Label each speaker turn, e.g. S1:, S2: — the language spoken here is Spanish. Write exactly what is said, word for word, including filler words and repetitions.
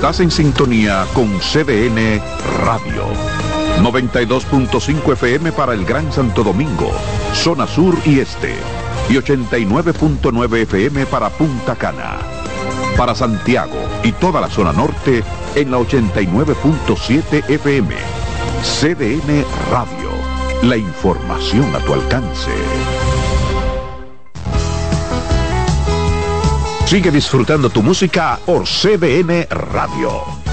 S1: Estás en sintonía con C D N Radio. noventa y dos punto cinco F M para el Gran Santo Domingo, zona sur y este. Y ochenta y nueve punto nueve F M para Punta Cana. Para Santiago y toda la zona norte en la ochenta y nueve punto siete F M. C D N Radio. La información a tu alcance. Sigue disfrutando tu música por C D N Radio.